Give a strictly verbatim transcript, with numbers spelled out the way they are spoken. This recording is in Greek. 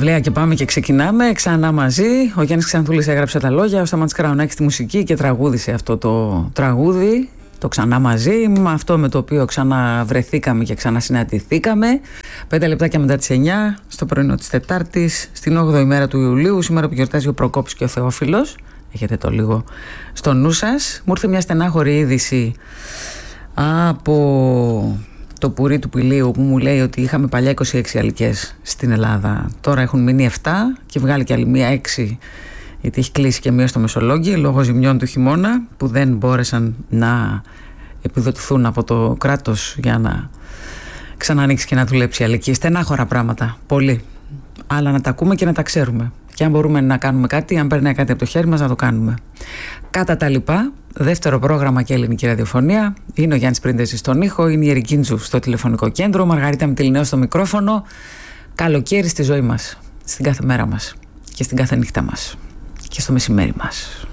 Αυλαία και πάμε και ξεκινάμε ξανά μαζί. Ο Γιάννης Ξανθούλης έγραψε τα λόγια, ο Σταμάτης Καραωνάκης τη μουσική και τραγούδισε αυτό το τραγούδι, το ξανά μαζί, με αυτό με το οποίο ξαναβρεθήκαμε και ξανασυναντηθήκαμε. Πέντε λεπτάκια μετά τις εννιά, στο πρωινό της Τετάρτης, στην όγδοη μέρα του Ιουλίου, σήμερα που γιορτάζει ο Προκόπης και ο Θεόφιλος. Έχετε το λίγο στο νου σας. Μου ήρθε μια στενάχωρη είδηση από το πουρί του Πηλίου που μου λέει ότι είχαμε παλιά είκοσι έξι αλικές στην Ελλάδα. Τώρα έχουν μείνει επτά και βγάλει και άλλη μία έξι, γιατί έχει κλείσει και μία στο Μεσολόγγι λόγω ζημιών του χειμώνα που δεν μπόρεσαν να επιδοτηθούν από το κράτος για να ξανανοίξει και να δουλέψει η αλική. Στενάχωρα πράγματα, πολύ. Αλλά να τα ακούμε και να τα ξέρουμε. Και αν μπορούμε να κάνουμε κάτι, αν περνάει κάτι από το χέρι μας, να το κάνουμε. Κατά τα λοιπά, δεύτερο πρόγραμμα και ελληνική ραδιοφωνία. Είναι ο Γιάννης Πρίντεζης στον ήχο, είναι η Ερικίντζου στο τηλεφωνικό κέντρο, Μαργαρίτα Μητυλινέου στο μικρόφωνο. Καλοκαίρι στη ζωή μας, στην κάθε μέρα μας και στην κάθε νύχτα μας και στο μεσημέρι μας.